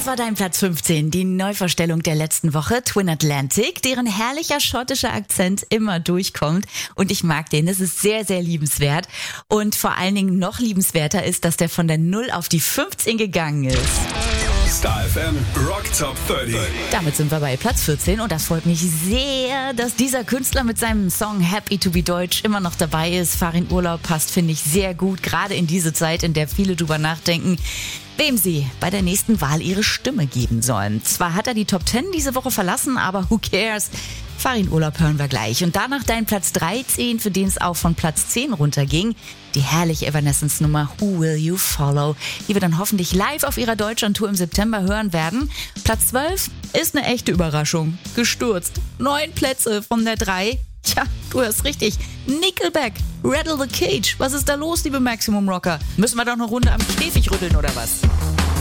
Das war dein Platz 15, die Neuvorstellung der letzten Woche, Twin Atlantic, deren herrlicher schottischer Akzent immer durchkommt. Und ich mag den, das ist sehr, sehr liebenswert. Und vor allen Dingen noch liebenswerter ist, dass der von der 0 auf die 15 gegangen ist. Star FM Rock Top 30. Damit sind wir bei Platz 14 und das freut mich sehr, dass dieser Künstler mit seinem Song Happy to be Deutsch immer noch dabei ist. Farin Urlaub passt, finde ich, sehr gut, gerade in diese Zeit, in der viele drüber nachdenken, wem sie bei der nächsten Wahl ihre Stimme geben sollen. Zwar hat er die Top 10 diese Woche verlassen, aber who cares? Farin Urlaub hören wir gleich. Und danach dein Platz 13, für den es auch von Platz 10 runterging. Die herrliche Evanescence-Nummer Who Will You Follow, die wir dann hoffentlich live auf ihrer Deutschland-Tour im September hören werden. Platz 12 ist eine echte Überraschung. Gestürzt. 9 Plätze von der 3. Tja, du hörst richtig. Nickelback, Rattle the Cage. Was ist da los, liebe Maximum Rocker? Müssen wir doch eine Runde am Käfig rütteln oder was?